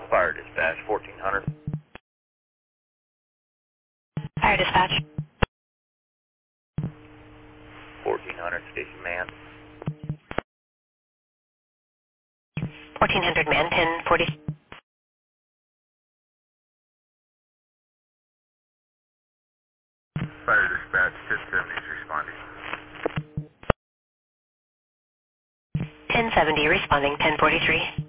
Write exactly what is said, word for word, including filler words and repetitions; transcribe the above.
Fire dispatch, fourteen hundred. Fire dispatch. fourteen hundred, station man. fourteen hundred man, ten forty. Fire dispatch, ten seventy is responding. ten seventy responding, ten forty-three.